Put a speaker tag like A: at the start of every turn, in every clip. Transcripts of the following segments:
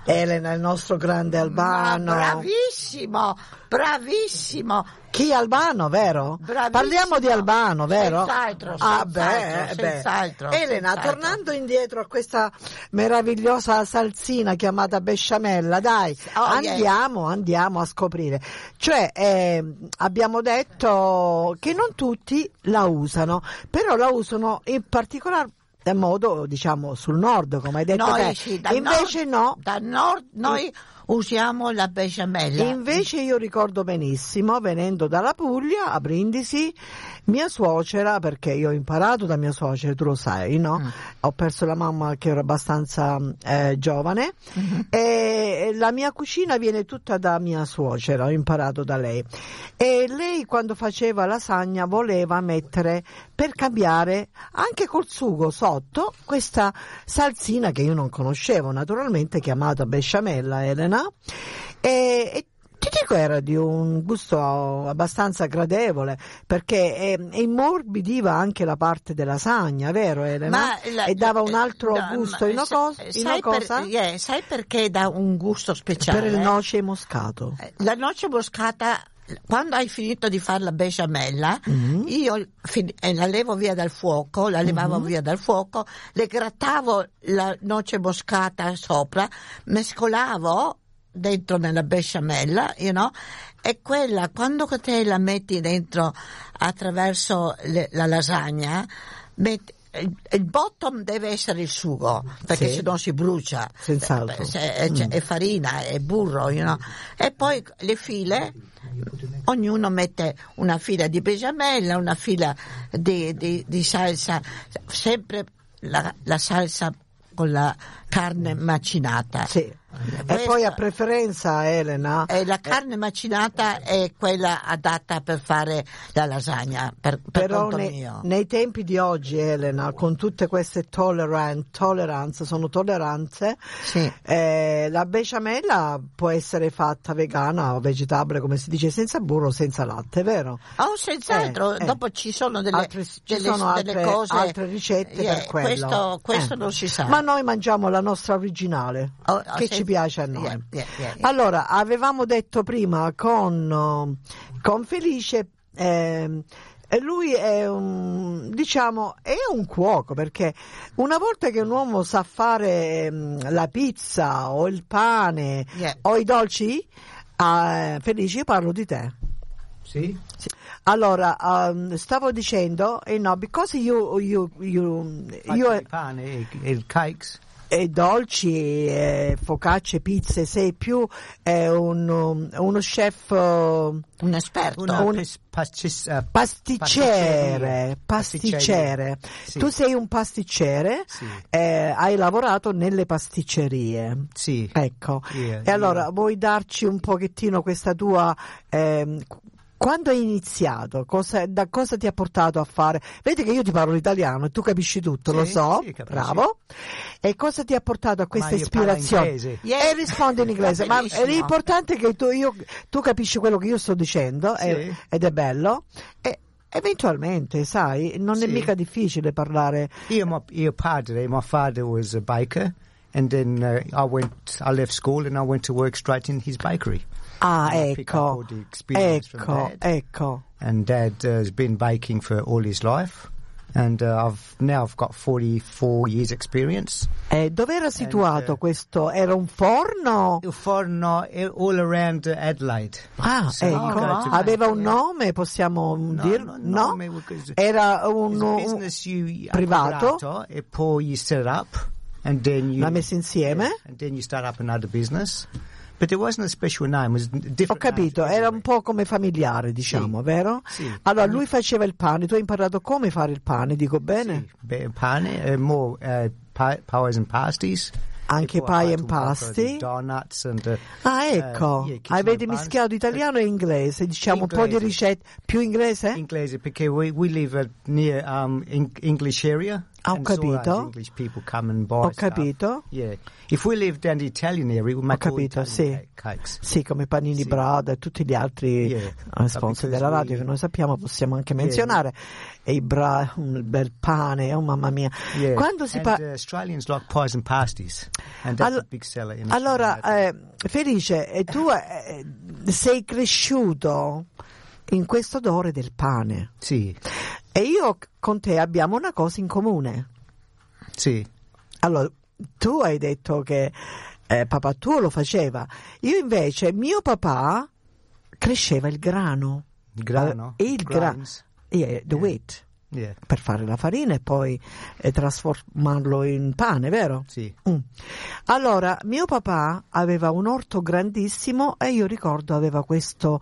A: Elena, il nostro grande Albano.
B: Bravissimo.
A: Chi Albano, vero?
B: Bravissimo.
A: Parliamo di Albano, vero?
B: Senz'altro.
A: Elena, tornando indietro a questa meravigliosa salsina chiamata besciamella, dai, andiamo a scoprire. Cioè, abbiamo detto che non tutti la usano, però la usano in particolar modo, diciamo, sul nord, come hai detto te.
B: Sì,
A: invece no.
B: Dal nord noi usiamo la besciamella.
A: Invece io ricordo benissimo, venendo dalla Puglia a Brindisi, mia suocera, perché io ho imparato da mia suocera, tu lo sai, no? Ho perso la mamma che ero abbastanza giovane, e la mia cucina viene tutta da mia suocera, ho imparato da lei. E lei, quando faceva lasagna, voleva mettere, per cambiare, anche col sugo sotto, questa salsina che io non conoscevo, naturalmente chiamata besciamella, Elena, e ti dico, era di un gusto abbastanza gradevole, perché immorbidiva anche la parte della lasagna, vero Elena? E dava un altro gusto in una cosa.
B: Sai perché dà un gusto speciale?
A: Per il noce moscato.
B: La noce moscata, quando hai finito di fare la besciamella, io la levo via dal fuoco, le grattavo la noce moscata sopra, mescolavo dentro nella besciamella, e quella, quando te la metti dentro attraverso la lasagna, il bottom deve essere il sugo, perché sennò si brucia.
A: Senz'altro.
B: È farina, è burro, e poi le file, ognuno mette una fila di besciamella, una fila di salsa, sempre la salsa con la carne macinata.
A: Sì. E poi a preferenza, Elena,
B: la carne macinata è quella adatta per fare la lasagna,
A: però
B: conto mio.
A: Nei tempi di oggi, Elena, con tutte queste tolleranze,
B: sì.
A: La besciamella può essere fatta vegana o vegetabile, come si dice, senza burro, senza latte, vero?
B: Senz'altro. Dopo ci sono delle cose,
A: altre ricette per quello.
B: Questo non si sa.
A: Ma noi mangiamo la nostra originale, che ci piace a noi. Allora, avevamo detto prima con Felice, lui è un cuoco, perché una volta che un uomo sa fare la pizza o il pane o i dolci, Felice, io parlo di te.
C: Sì.
A: Allora, stavo dicendo, because you
C: il pane e il cakes
A: e dolci, focacce, pizze, sei più uno chef,
B: un esperto,
A: pasticcere.
C: Sì.
A: Tu sei un pasticcere,
C: sì.
A: Hai lavorato nelle pasticcerie.
C: Sì.
A: Ecco.
C: Yeah,
A: e allora vuoi darci un pochettino questa tua quando hai iniziato, da cosa ti ha portato a fare? Vedi che io ti parlo l'italiano e tu capisci tutto,
C: sì,
A: lo so,
C: sì,
A: bravo. E cosa ti ha portato a questa ispirazione? E rispondi in inglese, ma l'importante è che tu capisci quello che io sto dicendo,
C: sì.
A: Ed è bello. E eventualmente, sai, non è mica difficile parlare.
C: Io padre, my father was a baker, and then I left school and I went to work straight in his bakery.
A: Ecco.
C: And Dad has been baking for all his life, and I've got 44 years experience.
A: Dove era situato questo? Era un forno?
C: Il forno all around Adelaide.
A: Ecco. Aveva un nome, possiamo dirlo? No? Era un privato?
C: E poi you set it up, and then
A: l'ha messo insieme?
C: And then you start up another business. But there wasn't a special name, it was different.
A: Ho capito, era un po' come familiare, diciamo, sì. Vero?
C: Sì.
A: Allora lui faceva il pane, tu hai imparato come fare il pane, dico bene?
C: Sì, pane, more pies and pasties.
A: Anche pie and pasti?
C: Donuts and
A: ecco, avete mischiato italiano e inglese, diciamo inglese. Un po' di ricette, più inglese?
C: Inglese, perché we live near English area.
A: Ho
C: And it's all those
A: capito.
C: English people come and buy
A: Ho
C: stuff.
A: capito.
C: Yeah. If we lived down the Italian area, we make
A: Ho
C: all
A: capito,
C: Italian
A: sì.
C: cakes.
A: Sì, come Panini
C: Sì.
A: Brad e tutti gli altri
C: Yeah.
A: sponsor
C: Because
A: della radio
C: we-
A: che noi sappiamo, possiamo anche menzionare. E un bel pane, oh mamma mia.
C: Yeah.
A: Quando si
C: and
A: parla...
C: Australians like pies and pasties, and that's a big seller in
A: Allora,
C: Australia.
A: Felice, e tu sei cresciuto in questo odore del pane.
C: Sì,
A: E io con te abbiamo una cosa in comune.
C: sì.
A: Allora, tu hai detto che papà tuo lo faceva. Io invece, mio papà cresceva il grano.
C: Il grano?
A: Il grano.
C: Grains.
A: Yeah, the wheat.
C: Yeah,
A: Per fare la farina e poi trasformarlo in pane, vero?
C: sì.
A: Allora, mio papà aveva un orto grandissimo e io ricordo aveva questo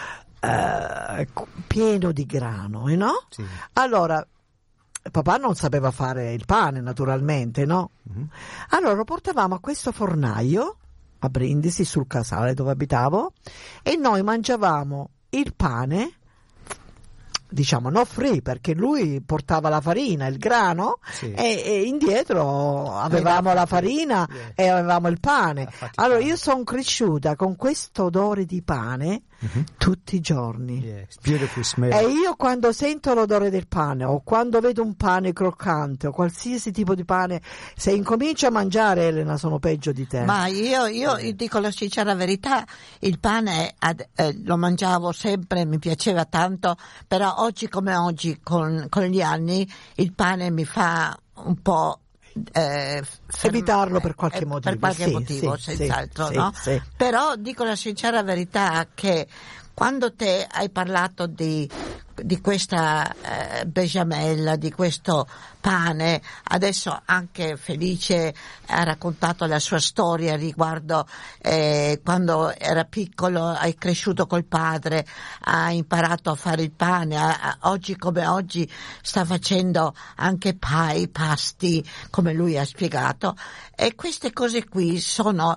A: pieno di grano, no?
C: Sì.
A: Allora, papà non sapeva fare il pane, naturalmente, no?
C: Mhm.
A: Allora lo portavamo a questo fornaio a Brindisi, sul casale dove abitavo, e noi mangiavamo il pane, diciamo no free, perché lui portava la farina, il grano,
C: Sì.
A: e indietro avevamo la farina
C: Yeah.
A: e avevamo il pane.
C: Fatti
A: Allora
C: pane.
A: io sono cresciuta con questo odore di pane tutti i giorni.
C: Yeah, it's beautiful smell.
A: E io quando sento l'odore del pane o quando vedo un pane croccante o qualsiasi tipo di pane, se incomincio a mangiare, Elena, sono peggio di te.
B: Ma io dico la sincera verità, il pane lo mangiavo sempre, mi piaceva tanto, però oggi come oggi, con gli anni, il pane mi fa un po'...
A: Evitarlo per qualche motivo.
B: Per qualche
A: Sì,
B: motivo,
A: sì,
B: senz'altro,
A: sì,
B: no?
A: sì.
B: Però dico la sincera verità che quando te hai parlato di questa besciamella, di questo pane, adesso anche Felice ha raccontato la sua storia riguardo quando era piccolo, hai cresciuto col padre, ha imparato a fare il pane, oggi come oggi sta facendo anche pie, pasti, come lui ha spiegato, e queste cose qui sono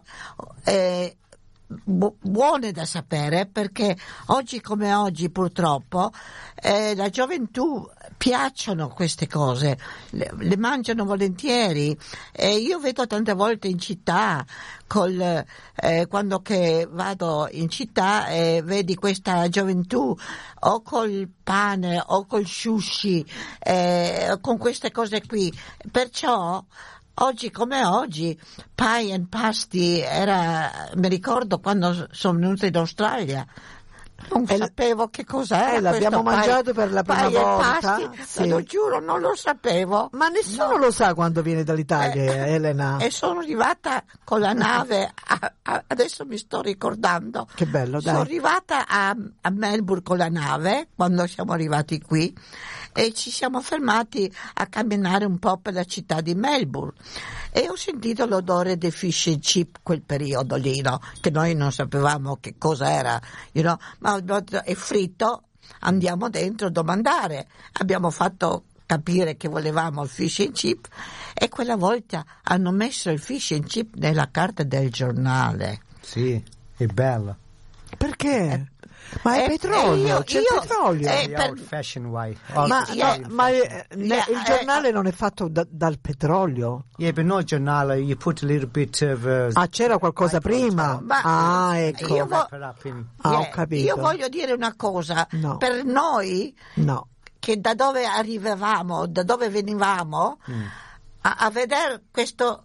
B: buone da sapere, perché oggi come oggi purtroppo la gioventù piacciono queste cose, le mangiano volentieri, e io vedo tante volte in città quando che vado in città vedi questa gioventù o col pane o col sushi, con queste cose qui, perciò oggi come oggi, pie and pasti mi ricordo quando sono venuta in Australia, non sapevo che cos'era.
A: L'abbiamo mangiato per la prima
B: pie and
A: volta.
B: pasti,
A: Sì.
B: lo giuro, non lo sapevo.
A: Ma nessuno
B: No.
A: lo sa quando viene dall'Italia, Elena.
B: E sono arrivata con la nave, adesso mi sto ricordando.
A: Che bello, dai.
B: Sono arrivata a Melbourne con la nave, quando siamo arrivati qui, e ci siamo fermati a camminare un po' per la città di Melbourne. E ho sentito l'odore dei fish and chip quel periodo lì, no? Che noi non sapevamo che cosa era, ma è fritto, andiamo dentro a domandare. Abbiamo fatto capire che volevamo il fish and chip, e quella volta hanno messo il fish and chip nella carta del giornale.
C: Sì, è bello.
A: Perché? Ma è petrolio, c'è il petrolio.
C: The old-fashioned way.
A: Ma il giornale non è fatto dal petrolio?
C: Yeah, but not giornale. You put a little bit of.
A: C'era qualcosa prima?
B: Ma
A: Ecco.
B: io
C: wrap it up in.
A: Ho capito.
B: Io voglio dire una cosa,
A: No.
B: per noi
A: No.
B: che da dove arrivavamo, da dove venivamo, a vedere questo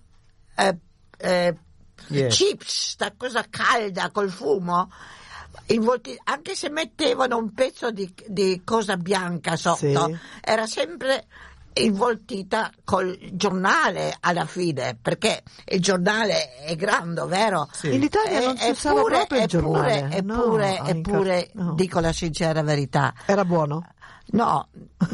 B: chips, sta cosa calda col fumo, anche se mettevano un pezzo di cosa bianca sotto,
A: Sì.
B: era sempre involtita col giornale alla fine, perché il giornale è grande, vero?
C: Sì.
A: In Italia non si usava proprio il giornale.
B: Eppure,
A: No.
B: dico la sincera verità,
A: Era buono?
B: no,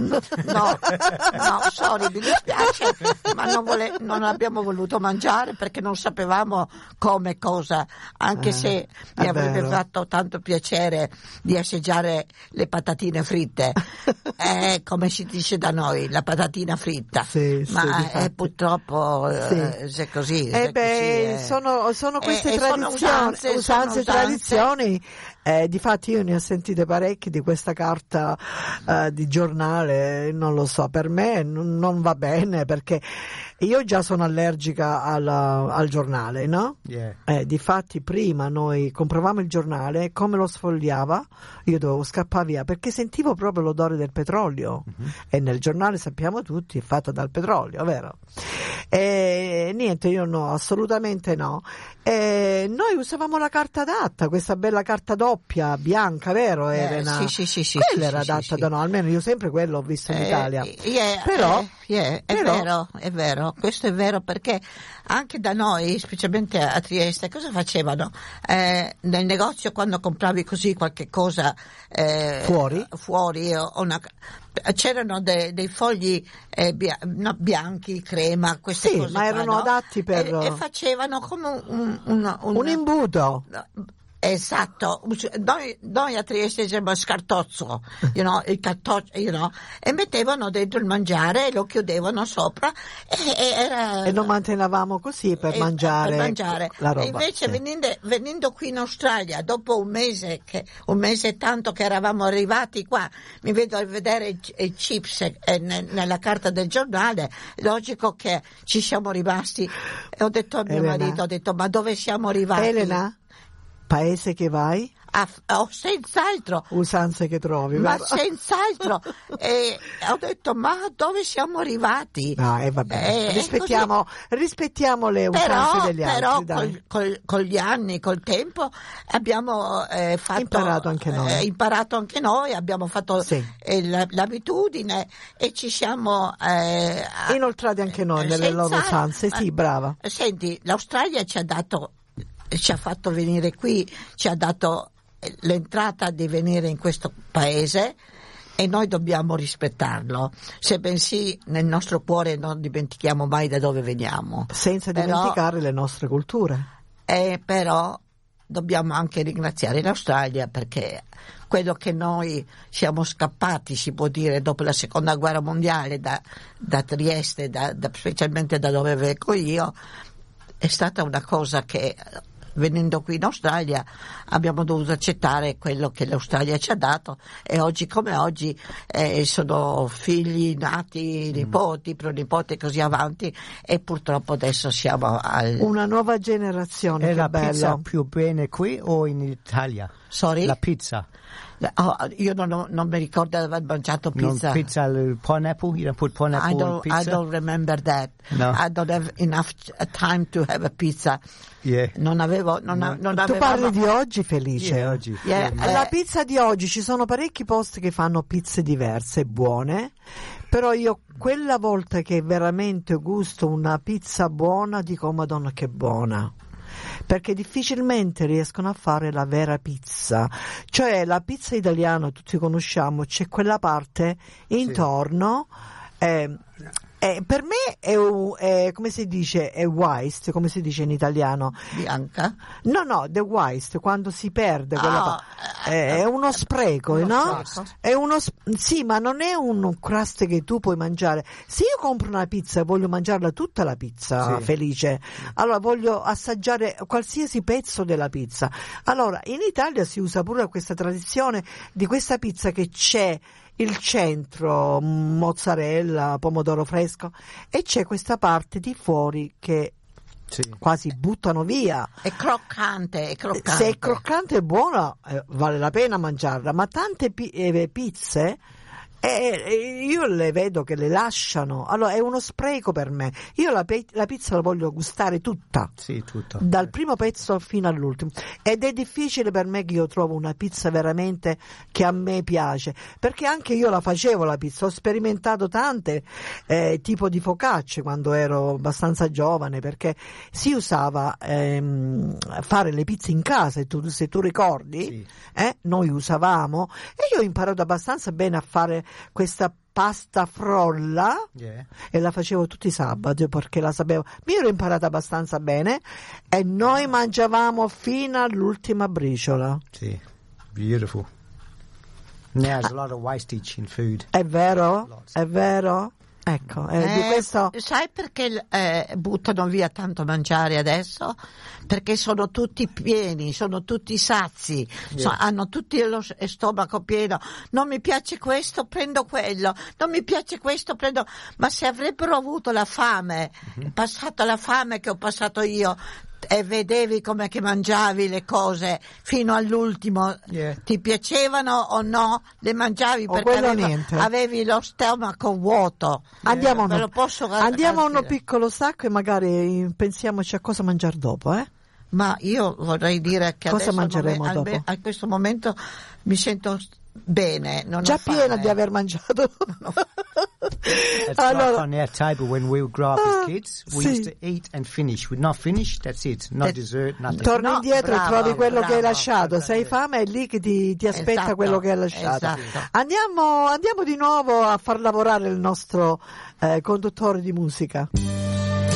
B: sorry, mi dispiace, ma non abbiamo voluto mangiare perché non sapevamo come cosa, anche se mi
A: è
B: avrebbe
A: vero.
B: fatto tanto piacere di assaggiare le patatine fritte, come si dice da noi, la patatina fritta,
A: Sì, sì,
B: ma
A: difatti.
B: purtroppo
A: Sì.
B: se così.
A: Sono queste
B: sono
A: tradizioni, usanze e tradizioni. Difatti io ne ho sentite parecchie di questa carta di giornale, non lo so, per me non va bene, perché io già sono allergica al giornale, no?
C: Yeah.
A: Difatti prima noi compravamo il giornale, come lo sfogliava io dovevo scappare via, perché sentivo proprio l'odore del petrolio. E nel giornale, sappiamo tutti, è fatto dal petrolio, vero? E niente, io no, assolutamente no. Noi usavamo la carta adatta, questa bella carta doppia bianca, vero Elena?
B: Sì.
A: Quella era adatta da noi, almeno io sempre quello ho visto in Italia.
B: Però è vero, questo è vero, perché anche da noi, specialmente a Trieste, cosa facevano? Nel negozio, quando compravi così qualche cosa fuori c'erano dei fogli bianchi, crema, queste cose
A: ma erano adatti per
B: e facevano come un
A: imbuto.
B: Esatto, noi a Trieste diciamo scartozzo, il cartoccio, e mettevano dentro il mangiare e lo chiudevano sopra
A: e lo mantenevamo così per mangiare la roba.
B: E invece venendo qui in Australia, dopo un mese e tanto che eravamo arrivati qua, mi vedo a vedere i chips nella carta del giornale, logico che ci siamo rimasti, e ho detto a mio marito, ma dove siamo arrivati?
A: Elena? Paese che vai?
B: Senz'altro.
A: Usanze che trovi.
B: Ma senz'altro. E ho detto, ma dove siamo arrivati?
A: Vabbè. Rispettiamo le usanze degli altri.
B: Però con gli anni, col tempo, abbiamo
A: imparato anche noi,
B: abbiamo fatto l'abitudine e ci siamo
A: inoltrati anche noi nelle loro usanze. Sì, brava.
B: Senti, l'Australia ci ha fatto venire qui, ci ha dato l'entrata di venire in questo paese e noi dobbiamo rispettarlo, se bensì nel nostro cuore non dimentichiamo mai da dove veniamo.
A: Senza dimenticare le nostre culture.
B: Però dobbiamo anche ringraziare l'Australia, perché quello che noi siamo scappati, si può dire, dopo la seconda guerra mondiale da Trieste, specialmente da dove vengo io, è stata una cosa che, venendo qui in Australia, abbiamo dovuto accettare quello che l'Australia ci ha dato, e oggi come oggi sono figli nati, nipoti, pronipoti e così avanti, e purtroppo adesso siamo
A: una nuova generazione.
C: È la
A: bello.
C: Pizza più bene qui o in Italia?
B: Sorry?
C: La pizza.
B: Io non mi ricordo di aver mangiato pizza.
C: Pizza al pineapple? You don't put pineapple on pizza?
B: I don't remember that.
C: No.
B: I don't have enough time to have a pizza.
C: Yeah.
B: Non avevo.
A: Tu parli di oggi, Felice?
C: Yeah, oggi.
B: Yeah,
A: la pizza di oggi, ci sono parecchi posti che fanno pizze diverse, buone, però io quella volta che veramente gusto una pizza buona dico, oh, Madonna che buona. Perché difficilmente riescono a fare la vera pizza, cioè la pizza italiana tutti conosciamo, c'è quella parte intorno, per me è come si dice, è white, come si dice in italiano?
B: Bianca?
A: No, the white, quando si perde quella è uno spreco, no? È sì, ma non è un crust che tu puoi mangiare. Se io compro una pizza e voglio mangiarla tutta la pizza, Felice, allora voglio assaggiare qualsiasi pezzo della pizza. Allora, in Italia si usa pure questa tradizione di questa pizza che c'è il centro, mozzarella, pomodoro fresco, e c'è questa parte di fuori che quasi buttano via.
B: È croccante.
A: Se è croccante e buona, vale la pena mangiarla, ma tante pizze io le vedo che le lasciano, allora è uno spreco per me. Io la pizza la voglio gustare tutta, dal primo pezzo fino all'ultimo, ed è difficile per me che io trovo una pizza veramente che a me piace, perché anche io la facevo la pizza, ho sperimentato tante tipo di focacce quando ero abbastanza giovane, perché si usava fare le pizze in casa, se tu ricordi, noi usavamo, e io ho imparato abbastanza bene a fare questa pasta frolla e la facevo tutti i sabati perché la sapevo, mi ero imparata abbastanza bene, e noi mangiavamo fino all'ultima briciola.
C: Sì, beautiful. Now there's a lot of wastage in food.
A: È vero? È vero? Ecco, di questo...
B: Sai perché buttano via tanto mangiare adesso? Perché sono tutti pieni, sono tutti sazi, hanno tutti lo stomaco pieno. Non mi piace questo, prendo quello. Non mi piace questo, prendo... Ma se avrebbero avuto la fame, passato la fame che ho passato io, e vedevi come che mangiavi le cose fino all'ultimo, ti piacevano o no, le mangiavi perché avevi lo stomaco vuoto.
A: Andiamo
B: a
A: uno piccolo stacco e magari pensiamoci a cosa mangiare dopo,
B: Ma io vorrei dire che
A: cosa
B: adesso
A: mangeremo dopo?
B: A questo momento mi sento bene, non
A: già
B: ho fame.
A: piena di aver mangiato.
C: It's like on our table when we grew up as kids, we used to eat and finish. We're not finished, that's it. No dessert, nothing.
A: Torni indietro e trovi quello che hai lasciato. Se hai fame è lì che ti aspetta quello che hai lasciato. Andiamo di nuovo a far lavorare il nostro conduttore di musica.